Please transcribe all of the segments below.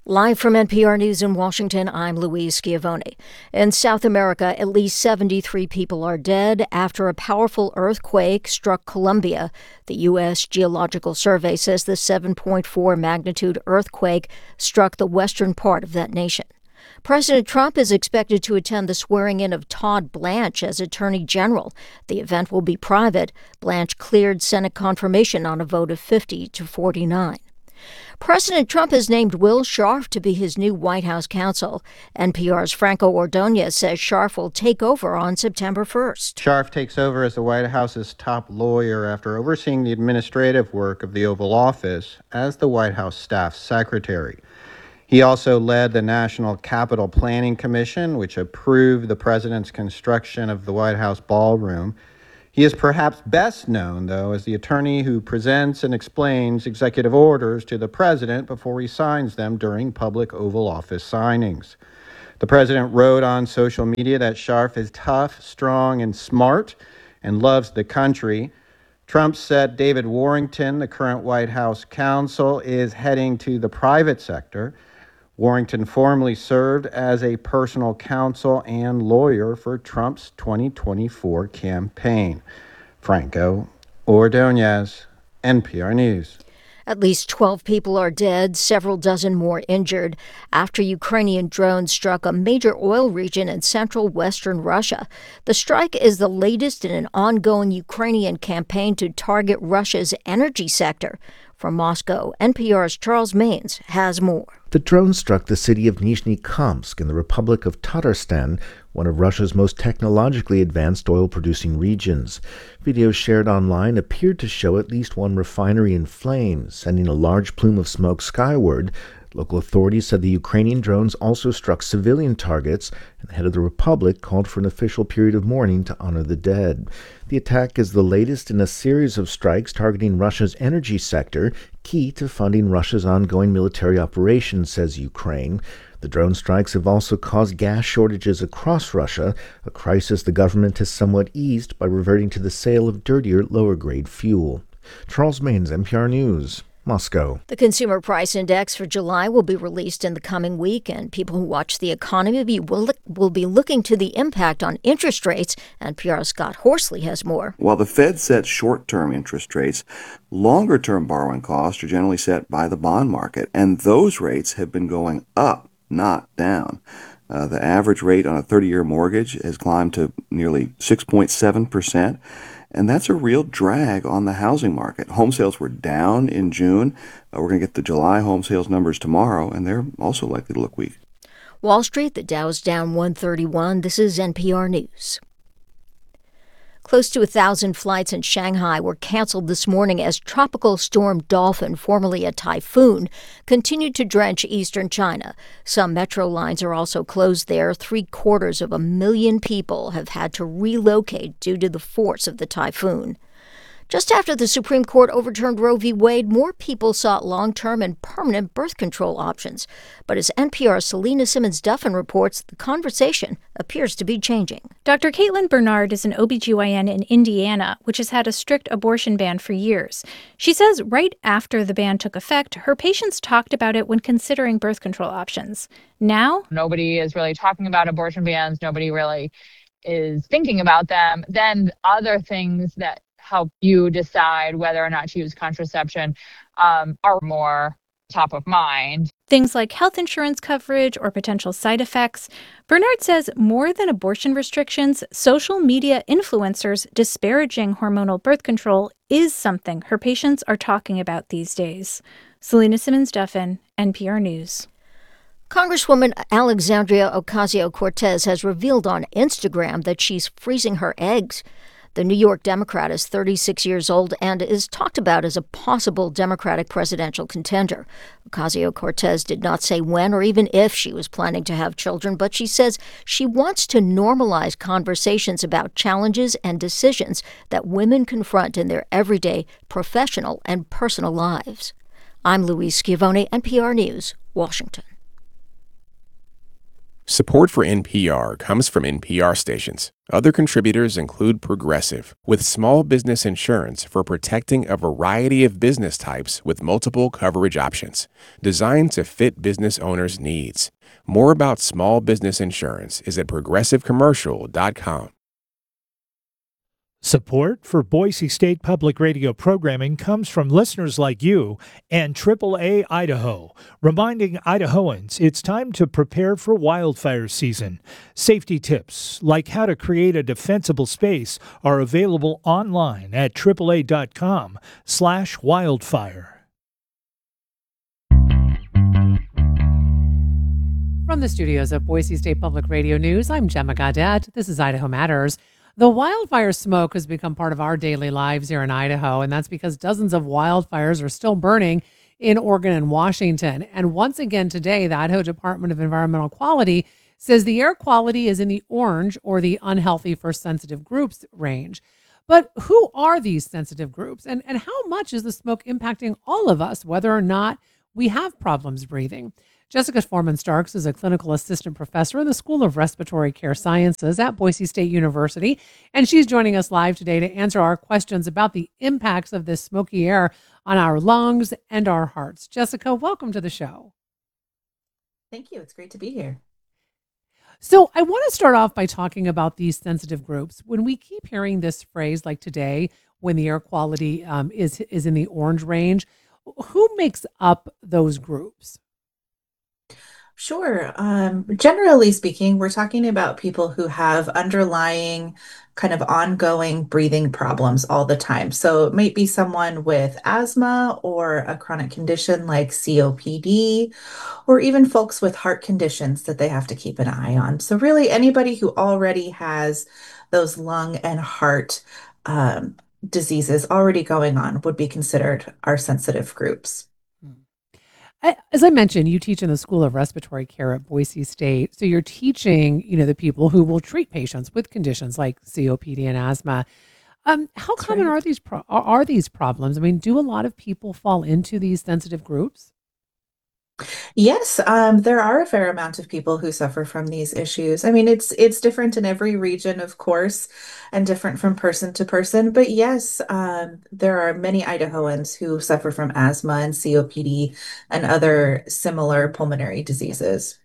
Live from NPR News in Washington, I'm Louise Schiavone. In South America, at least 73 people are dead after a powerful earthquake struck Colombia. The U.S. Geological Survey says the 7.4 magnitude earthquake struck the western part of that nation. President Trump is expected to attend the swearing-in of Todd Blanche as Attorney General. The event will be private. Blanche cleared Senate confirmation on a vote of 50 to 49. President Trump has named Will Scharf to be his new White House counsel. NPR's Franco Ordonez says Scharf will take over on September 1st. Scharf takes over as the White House's top lawyer after overseeing the administrative work of the Oval Office as the White House staff secretary. He also led the National Capital Planning Commission, which approved the president's construction of the White House ballroom. He is perhaps best known, though, as the attorney who presents and explains executive orders to the president before he signs them during public Oval Office signings. The president wrote on social media that Scharf is tough, strong, and smart, and loves the country. Trump said David Warrington, the current White House counsel, is heading to the private sector. Warrington formerly served as a personal counsel and lawyer for Trump's 2024 campaign. Franco Ordonez, NPR News. At least 12 people are dead, several dozen more injured, after Ukrainian drones struck a major oil region in central western Russia. The strike is the latest in an ongoing Ukrainian campaign to target Russia's energy sector. From Moscow, NPR's Charles Maynes has more. The drone struck the city of Nizhny-Kamsk in the Republic of Tatarstan, one of Russia's most technologically advanced oil-producing regions. Videos shared online appeared to show at least one refinery in flames, sending a large plume of smoke skyward. Local authorities said the Ukrainian drones also struck civilian targets, and the head of the republic called for an official period of mourning to honor the dead. The attack is the latest in a series of strikes targeting Russia's energy sector, key to funding Russia's ongoing military operations, says Ukraine. The drone strikes have also caused gas shortages across Russia, a crisis the government has somewhat eased by reverting to the sale of dirtier, lower-grade fuel. Charles Maynes, NPR News. Moscow. The Consumer Price Index for July will be released in the coming week, and people who watch the economy will be looking to the impact on interest rates. NPR's Scott Horsley has more. While the Fed sets short-term interest rates, longer-term borrowing costs are generally set by the bond market, and those rates have been going up, not down. The average rate on a 30-year mortgage has climbed to nearly 6.7%. And that's a real drag on the housing market. Home sales were down in June. We're going to get the July home sales numbers tomorrow, and they're also likely to look weak. Wall Street, the Dow's down 131. This is NPR News. Close to 1,000 flights in Shanghai were canceled this morning as Tropical Storm Dolphin, formerly a typhoon, continued to drench eastern China. Some metro lines are also closed there. 750,000 people have had to relocate due to the force of the typhoon. Just after the Supreme Court overturned Roe v. Wade, more people sought long-term and permanent birth control options. But as NPR's Selena Simmons-Duffin reports, the conversation appears to be changing. Dr. Caitlin Bernard is an OBGYN in Indiana, which has had a strict abortion ban for years. She says right after the ban took effect, her patients talked about it when considering birth control options. Now, nobody is really talking about abortion bans. Nobody really is thinking about them. Then other things that help you decide whether or not to use contraception are more top of mind. Things like health insurance coverage or potential side effects. Bernard says more than abortion restrictions, social media influencers disparaging hormonal birth control is something her patients are talking about these days. Selena Simmons-Duffin, NPR News. Congresswoman Alexandria Ocasio-Cortez has revealed on Instagram that she's freezing her eggs. The New York Democrat is 36 years old and is talked about as a possible Democratic presidential contender. Ocasio-Cortez did not say when or even if she was planning to have children, but she says she wants to normalize conversations about challenges and decisions that women confront in their everyday professional and personal lives. I'm Louise Schiavone, NPR News, Washington. Support for NPR comes from NPR stations. Other contributors include Progressive, with small business insurance for protecting a variety of business types with multiple coverage options, designed to fit business owners' needs. More about small business insurance is at progressivecommercial.com. Support for Boise State Public Radio programming comes from listeners like you and AAA Idaho, reminding Idahoans it's time to prepare for wildfire season. Safety tips, like how to create a defensible space, are available online at AAA.com/wildfire. From the studios of Boise State Public Radio News, I'm Gemma Gaudet. This is Idaho Matters. The wildfire smoke has become part of our daily lives here in Idaho, and that's because dozens of wildfires are still burning in Oregon and Washington. And once again today, the Idaho Department of Environmental Quality says the air quality is in the orange, or the unhealthy for sensitive groups range. But who are these sensitive groups, and how much is the smoke impacting all of us, whether or not we have problems breathing? Jessica Foreman-Starks is a clinical assistant professor in the School of Respiratory Care Sciences at Boise State University, and she's joining us live today to answer our questions about the impacts of this smoky air on our lungs and our hearts. Jessica, welcome to the show. Thank you. It's great to be here. So I want to start off by talking about these sensitive groups. When we keep hearing this phrase like today, when the air quality is in the orange range, who makes up those groups? Sure. Generally speaking, we're talking about people who have underlying kind of ongoing breathing problems all the time. So it might be someone with asthma or a chronic condition like COPD, or even folks with heart conditions that they have to keep an eye on. So really anybody who already has those lung and heart diseases already going on would be considered our sensitive groups. As I mentioned, you teach in the School of Respiratory Care at Boise State. So you're teaching, the people who will treat patients with conditions like COPD and asthma. How common are these problems? I mean, do a lot of people fall into these sensitive groups? Yes, there are a fair amount of people who suffer from these issues. I mean, it's different in every region, of course, and different from person to person. But yes, there are many Idahoans who suffer from asthma and COPD and other similar pulmonary diseases.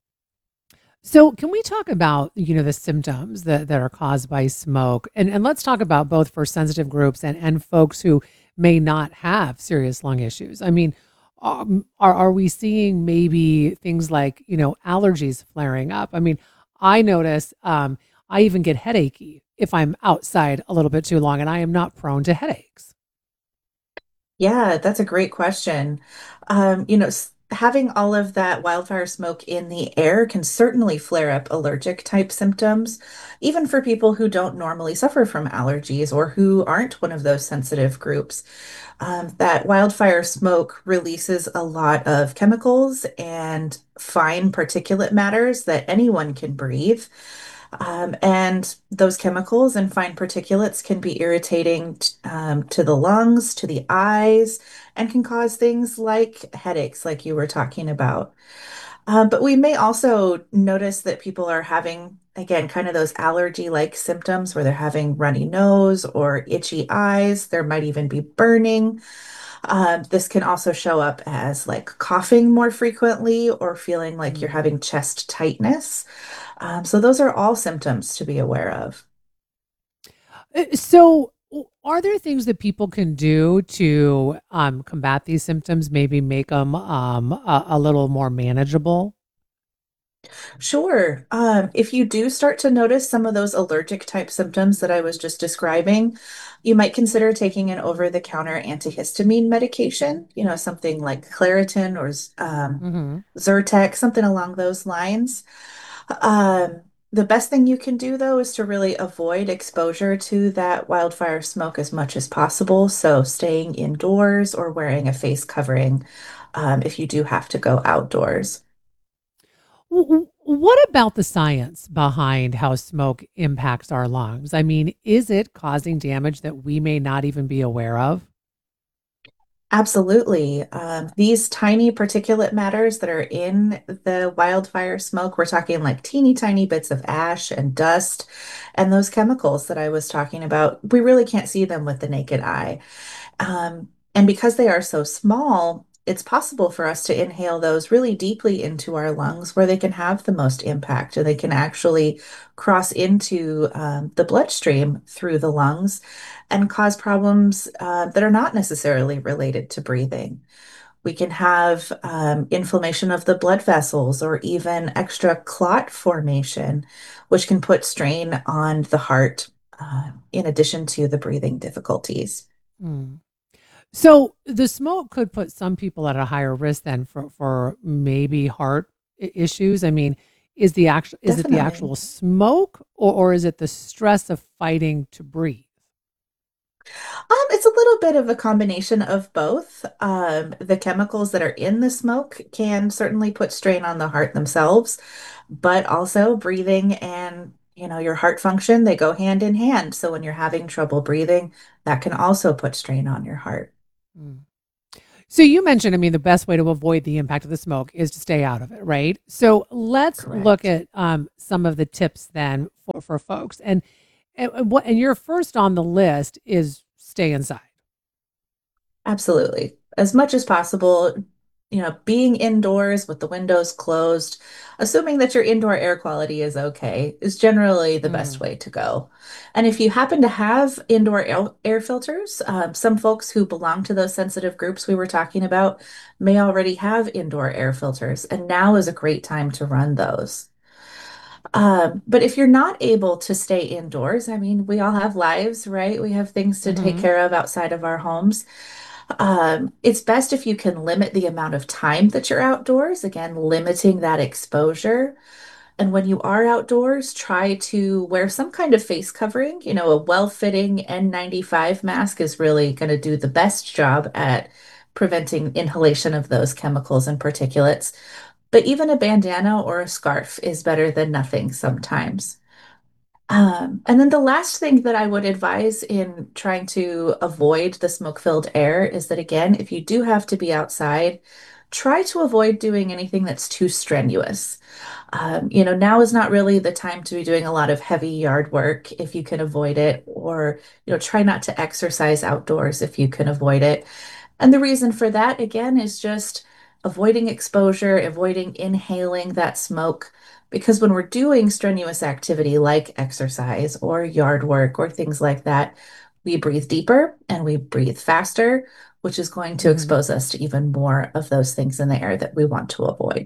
So can we talk about, the symptoms that are caused by smoke? And let's talk about both for sensitive groups and folks who may not have serious lung issues. I mean, are we seeing maybe things like, allergies flaring up? I mean, I notice I even get headachy if I'm outside a little bit too long, and I am not prone to headaches. Yeah, that's a great question. Having all of that wildfire smoke in the air can certainly flare up allergic type symptoms, even for people who don't normally suffer from allergies or who aren't one of those sensitive groups. That wildfire smoke releases a lot of chemicals and fine particulate matters that anyone can breathe. And those chemicals and fine particulates can be irritating to the lungs, to the eyes, and can cause things like headaches, like you were talking about. But we may also notice that people are having, again, kind of those allergy-like symptoms where they're having runny nose or itchy eyes. There might even be burning. This can also show up as like coughing more frequently or feeling like you're having chest tightness. So those are all symptoms to be aware of. So are there things that people can do to combat these symptoms, maybe make them a little more manageable? Sure. If you do start to notice some of those allergic type symptoms that I was just describing, you might consider taking an over-the-counter antihistamine medication, something like Claritin or Hmm. Zyrtec, something along those lines. The best thing you can do, though, is to really avoid exposure to that wildfire smoke as much as possible. So staying indoors or wearing a face covering, if you do have to go outdoors. What about the science behind how smoke impacts our lungs? I mean, is it causing damage that we may not even be aware of? Absolutely. These tiny particulate matters that are in the wildfire smoke, we're talking like teeny tiny bits of ash and dust, and those chemicals that I was talking about, we really can't see them with the naked eye. And because they are so small, it's possible for us to inhale those really deeply into our lungs where they can have the most impact and they can actually cross into the bloodstream through the lungs and cause problems that are not necessarily related to breathing. We can have inflammation of the blood vessels or even extra clot formation, which can put strain on the heart, in addition to the breathing difficulties. Mm. So the smoke could put some people at a higher risk then for maybe heart issues. I mean, is it the Definitely. actual smoke or is it the stress of fighting to breathe? It's a little bit of a combination of both. The chemicals that are in the smoke can certainly put strain on the heart themselves, but also breathing and, your heart function, they go hand in hand. So when you're having trouble breathing, that can also put strain on your heart. Mm. So you mentioned, I mean, the best way to avoid the impact of the smoke is to stay out of it, right? So let's look Correct. at some of the tips then for folks. And your first on the list is stay inside. Absolutely. As much as possible, being indoors with the windows closed, assuming that your indoor air quality is okay, is generally the best Mm. way to go. And if you happen to have indoor air filters, some folks who belong to those sensitive groups we were talking about may already have indoor air filters, and now is a great time to run those. But if you're not able to stay indoors, I mean, we all have lives, right? We have things to take Hmm. care of outside of our homes. It's best if you can limit the amount of time that you're outdoors, again, limiting that exposure. And when you are outdoors, try to wear some kind of face covering. A well-fitting N95 mask is really going to do the best job at preventing inhalation of those chemicals and particulates. But even a bandana or a scarf is better than nothing sometimes. And then the last thing that I would advise in trying to avoid the smoke-filled air is that, again, if you do have to be outside, try to avoid doing anything that's too strenuous. Now is not really the time to be doing a lot of heavy yard work if you can avoid it, or, try not to exercise outdoors if you can avoid it. And the reason for that, again, is just avoiding exposure, avoiding inhaling that smoke. Because when we're doing strenuous activity like exercise or yard work or things like that, we breathe deeper and we breathe faster, which is going to Hmm. expose us to even more of those things in the air that we want to avoid.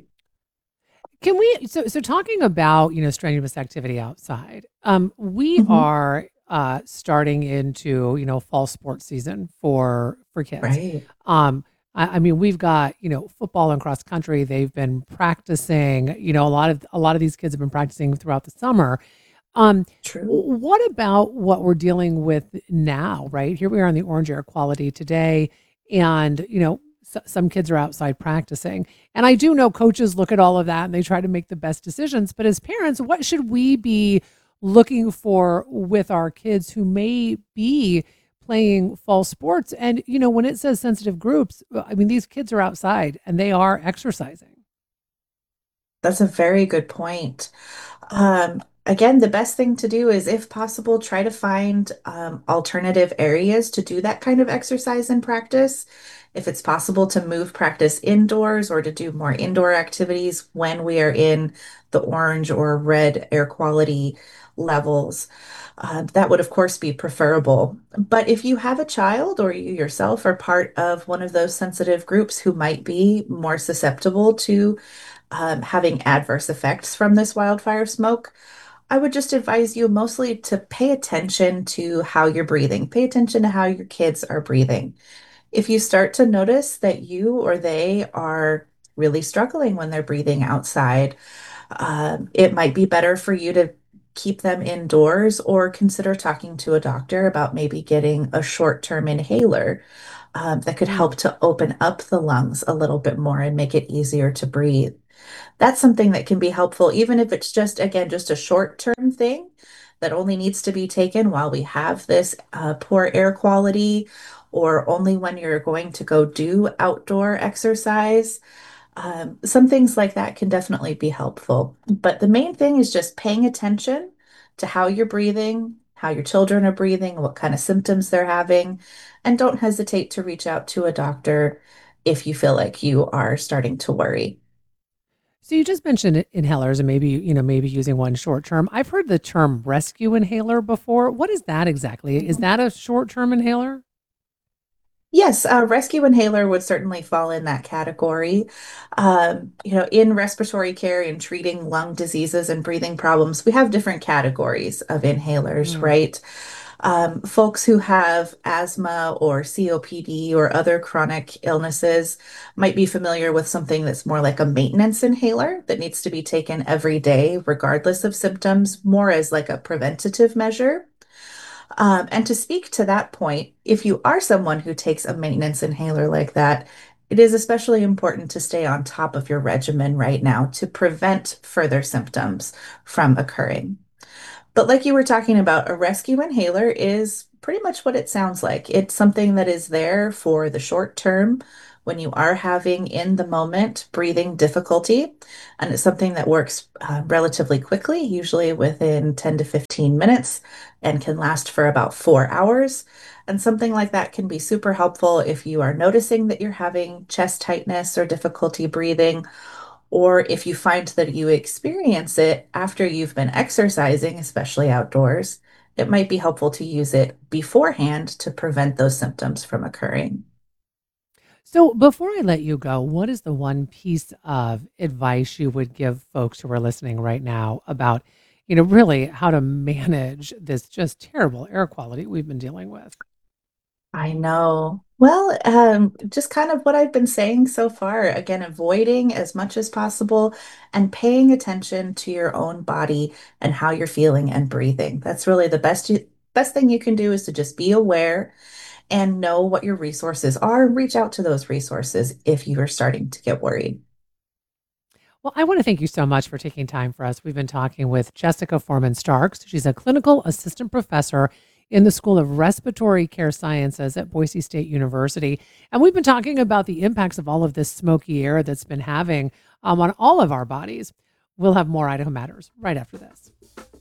Can we so talking about, strenuous activity outside, we Mhm. are starting into, fall sports season for kids. Right. Um I mean we've got, football and cross country. They've been practicing, a lot of these kids have been practicing throughout the summer. True. What about what we're dealing with now, right? Here we are on the orange air quality today, and some kids are outside practicing. And I do know coaches look at all of that and they try to make the best decisions. But as parents, what should we be looking for with our kids who may be playing fall sports? And when it says sensitive groups, I mean these kids are outside and they are exercising. That's a very good point. Again, the best thing to do is, if possible, try to find alternative areas to do that kind of exercise and practice. If it's possible to move practice indoors or to do more indoor activities when we are in the orange or red air quality levels, that would, of course, be preferable. But if you have a child or you yourself are part of one of those sensitive groups who might be more susceptible to having adverse effects from this wildfire smoke, I would just advise you mostly to pay attention to how you're breathing. Pay attention to how your kids are breathing. If you start to notice that you or they are really struggling when they're breathing outside, it might be better for you to keep them indoors or consider talking to a doctor about maybe getting a short-term inhaler that could help Mm. to open up the lungs a little bit more and make it easier to breathe. That's something that can be helpful, even if it's just, again, just a short-term thing that only needs to be taken while we have this poor air quality, or only when you're going to go do outdoor exercise. Some things like that can definitely be helpful. But the main thing is just paying attention to how you're breathing, how your children are breathing, what kind of symptoms they're having, and don't hesitate to reach out to a doctor if you feel like you are starting to worry. So you just mentioned inhalers and maybe, maybe using one short term. I've heard the term rescue inhaler before. What is that exactly? Is that a short term inhaler? Yes, rescue inhaler would certainly fall in that category. In respiratory care and treating lung diseases and breathing problems, we have different categories of inhalers, Mm. right? Folks who have asthma or COPD or other chronic illnesses might be familiar with something that's more like a maintenance inhaler that needs to be taken every day, regardless of symptoms, more as like a preventative measure. And to speak to that point, if you are someone who takes a maintenance inhaler like that, it is especially important to stay on top of your regimen right now to prevent further symptoms from occurring. But like you were talking about, a rescue inhaler is pretty much what it sounds like. It's something that is there for the short term when you are having in the moment breathing difficulty. And it's something that works relatively quickly, usually within 10 to 15 minutes, and can last for about 4 hours. And something like that can be super helpful if you are noticing that you're having chest tightness or difficulty breathing, or if you find that you experience it after you've been exercising, especially outdoors, it might be helpful to use it beforehand to prevent those symptoms from occurring. So before I let you go, what is the one piece of advice you would give folks who are listening right now about, really how to manage this just terrible air quality we've been dealing with? I know. Well, just kind of what I've been saying so far. Again, avoiding as much as possible and paying attention to your own body and how you're feeling and breathing. That's really the best thing you can do is to just be aware and know what your resources are. Reach out to those resources if you are starting to get worried. Well, I want to thank you so much for taking time for us. We've been talking with Jessica Foreman Starks. She's a clinical assistant professor in the School of Respiratory Care Sciences at Boise State University. And we've been talking about the impacts of all of this smoky air that's been having on all of our bodies. We'll have more Idaho Matters right after this.